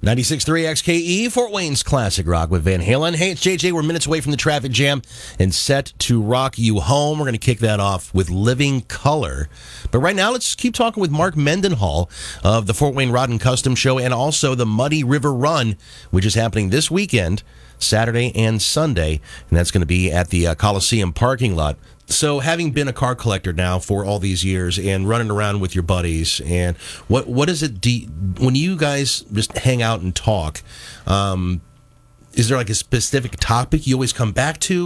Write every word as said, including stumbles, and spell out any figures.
ninety-six point three X K E, Fort Wayne's Classic Rock with Van Halen. Hey, it's J J. We're minutes away from the traffic jam and set to rock you home. We're going to kick that off with Living Color. But right now, let's keep talking with Mark Mendenhall of the Fort Wayne Rod and Custom Show and also the Muddy River Run, which is happening this weekend, Saturday and Sunday. And that's going to be at the uh, Coliseum parking lot. So having been a car collector now for all these years and running around with your buddies, and what what is it, do, when you guys just hang out and talk, um, is there like a specific topic you always come back to?